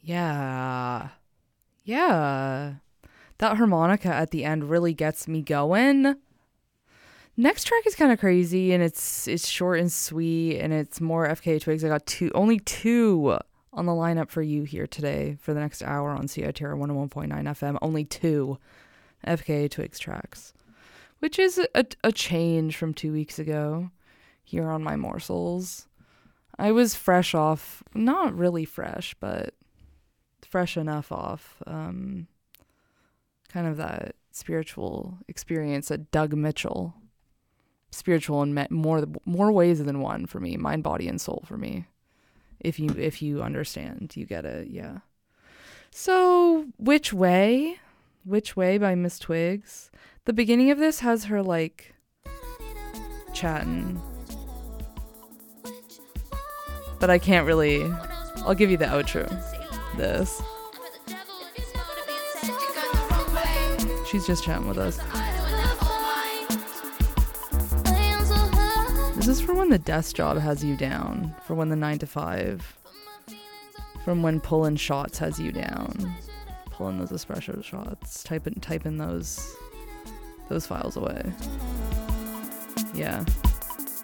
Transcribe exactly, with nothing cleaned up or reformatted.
Yeah. Yeah. That harmonica at the end really gets me going. Next track is kind of crazy, and it's it's short and sweet, and it's more F K A Twigs. I got two, only two on the lineup for you here today for the next hour on C I T R one oh one point nine F M. Only two F K A Twigs tracks, which is a, a change from two weeks ago here on my morsels. I was fresh off, not really fresh, but fresh enough off um, kind of that spiritual experience at Doug Mitchell. Spiritual in more more ways than one for me, mind, body, and soul for me. If you if you understand, you get it, yeah. So, Which Way? Which Way by Miss Twigs. The beginning of this has her like chatting, but I can't really. I'll give you the outro. This. She's just chatting with us. This is for when the desk job has you down. For when the nine to five. From when pulling shots has you down. Pulling those espresso shots. Typing typing those those files away. Yeah.